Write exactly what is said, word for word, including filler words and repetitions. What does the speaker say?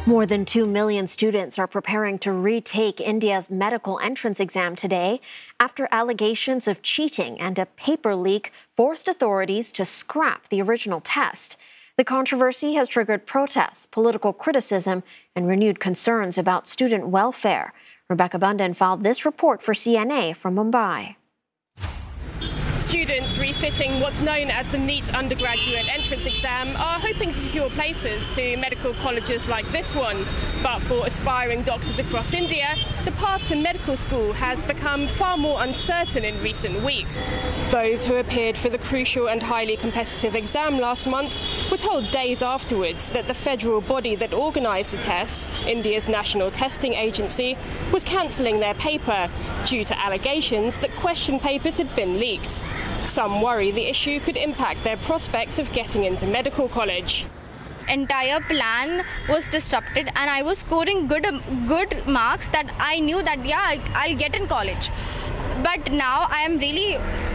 More than two million students are preparing to retake India's medical entrance exam today after allegations of cheating and a paper leak forced authorities to scrap the original test. The controversy has triggered protests, political criticism, and renewed concerns about student welfare. Rebecca Bundan filed this report for C N A from Mumbai. Students resitting what's known as the NEET undergraduate entrance exam are hoping to secure places to medical colleges like this one. But for aspiring doctors across India, the path to medical school has become far more uncertain in recent weeks. Those who appeared for the crucial and highly competitive exam last month were told days afterwards that the federal body that organised the test, India's National Testing Agency, was cancelling their paper due to allegations that question papers had been leaked. Some worry the issue could impact their prospects of getting into medical college. Entire plan was disrupted and I was scoring good good marks that I knew that yeah I'll get in college. But now I am really